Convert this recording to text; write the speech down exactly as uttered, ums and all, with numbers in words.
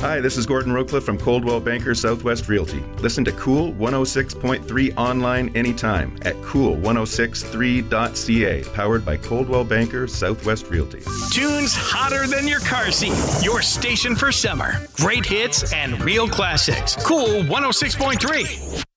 Hi, this is Gordon Rocliffe from Coldwell Banker Southwest Realty. Listen to Cool one oh six point three online anytime at cool ten sixty-three dot c a, powered by Coldwell Banker Southwest Realty. Tunes hotter than your car seat. Your station for summer. Great hits and real classics. Cool one oh six point three.